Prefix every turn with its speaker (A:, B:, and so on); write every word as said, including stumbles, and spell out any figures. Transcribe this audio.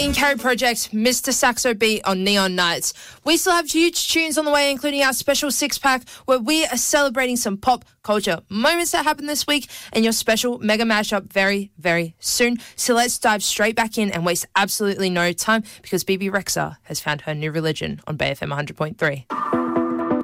A: Ian Carey Project, Mister Saxo Beat on Neon Nights. We still have huge tunes on the way, including our special six-pack, where we are celebrating some pop culture moments that happened this week, and your special mega mashup very, very soon. So let's dive straight back in and waste absolutely no time, because B B Rexa has found her new religion on Bay F M one hundred point three.